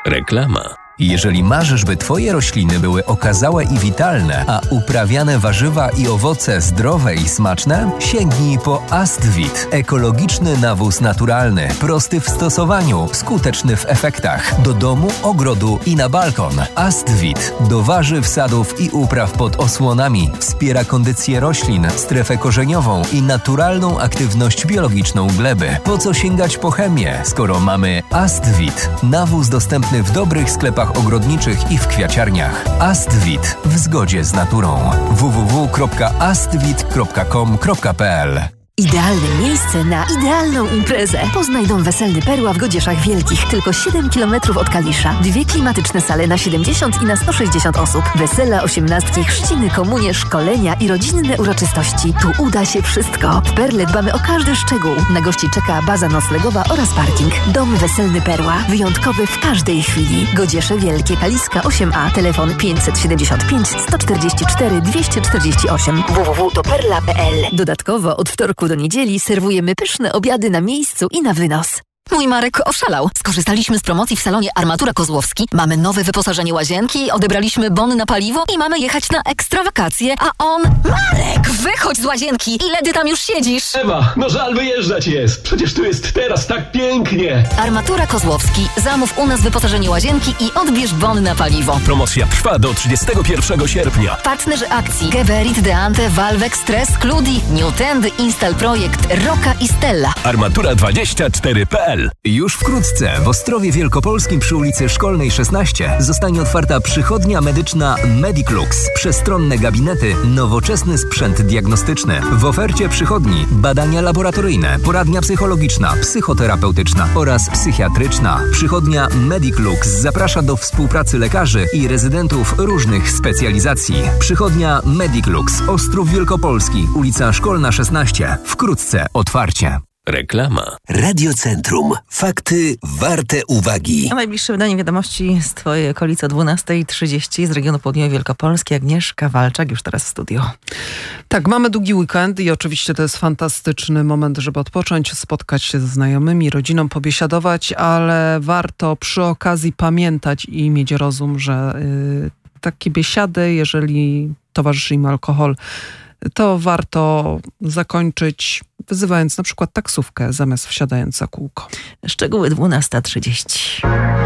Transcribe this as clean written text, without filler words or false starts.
Reklama. Jeżeli marzysz, by Twoje rośliny były okazałe i witalne, a uprawiane warzywa i owoce zdrowe i smaczne, sięgnij po Astvit. Ekologiczny nawóz naturalny, prosty w stosowaniu, skuteczny w efektach. Do domu, ogrodu i na balkon. Astvit. Do warzyw, sadów i upraw pod osłonami. Wspiera kondycję roślin, strefę korzeniową i naturalną aktywność biologiczną gleby. Po co sięgać po chemię, skoro mamy Astvit? Nawóz dostępny w dobrych sklepach ogrodniczych i w kwiaciarniach. Astvit w zgodzie z naturą. www.astvit.com.pl Idealne miejsce na idealną imprezę. Poznaj dom weselny Perła w Godzieszach Wielkich. Tylko 7 km od Kalisza. 2 klimatyczne sale na 70 i na 160 osób. Wesela, osiemnastki, chrzciny, komunie, szkolenia i rodzinne uroczystości. Tu uda się wszystko. W Perle dbamy o każdy szczegół. Na gości czeka baza noclegowa oraz parking. Dom weselny Perła. Wyjątkowy w każdej chwili. Godziesze Wielkie, Kaliska 8A. Telefon 575 144 248. www.perla.pl. Dodatkowo od wtorku do niedzieli serwujemy pyszne obiady na miejscu i na wynos. Mój Marek oszalał. Skorzystaliśmy z promocji w salonie Armatura Kozłowski. Mamy nowe wyposażenie łazienki, odebraliśmy bony na paliwo i mamy jechać na ekstra wakacje, a on... Marek, wychodź z łazienki! Ile ty tam już siedzisz? Ewa, no żal wyjeżdżać jest. Przecież tu jest teraz tak pięknie. Armatura Kozłowski. Zamów u nas wyposażenie łazienki i odbierz bony na paliwo. Promocja trwa do 31 sierpnia. Partnerzy akcji: Geberit, Deante, Valvex, Stress, Cludi, Newtendy, Instal Projekt, Roka i Stella. Armatura24.pl. Już wkrótce w Ostrowie Wielkopolskim przy ulicy Szkolnej 16 zostanie otwarta przychodnia medyczna Mediclux. Przestronne gabinety, nowoczesny sprzęt diagnostyczny. W ofercie przychodni badania laboratoryjne, poradnia psychologiczna, psychoterapeutyczna oraz psychiatryczna. Przychodnia Mediclux zaprasza do współpracy lekarzy i rezydentów różnych specjalizacji. Przychodnia Mediclux, Ostrów Wielkopolski, ulica Szkolna 16. Wkrótce otwarcie. Reklama. Radiocentrum. Fakty warte uwagi. A najbliższe wydanie wiadomości z Twojej okolicy o 12:30 z regionu Południowej Wielkopolski. Agnieszka Walczak już teraz w studio. Tak, mamy długi weekend i oczywiście to jest fantastyczny moment, żeby odpocząć, spotkać się ze znajomymi, rodziną, pobiesiadować, ale warto przy okazji pamiętać i mieć rozum, że takie biesiady, jeżeli towarzyszy im alkohol, to warto zakończyć wzywając na przykład taksówkę zamiast wsiadając za kółko. Szczegóły 12:30.